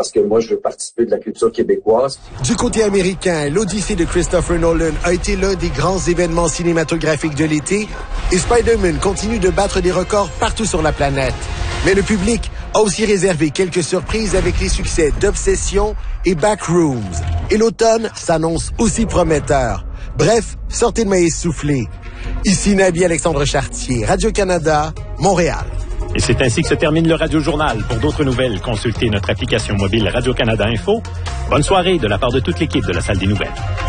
parce que moi, je veux participer de la culture québécoise. Du côté américain, l'Odyssée de Christopher Nolan a été l'un des grands événements cinématographiques de l'été et Spider-Man continue de battre des records partout sur la planète. Mais le public a aussi réservé quelques surprises avec les succès d'Obsession et Backrooms. Et l'automne s'annonce aussi prometteur. Bref, sortez de ma essoufflée. Ici Nabi Alexandre Chartier, Radio-Canada, Montréal. Et c'est ainsi que se termine le Radio Journal. Pour d'autres nouvelles, consultez notre application mobile Radio-Canada Info. Bonne soirée de la part de toute l'équipe de la Salle des Nouvelles.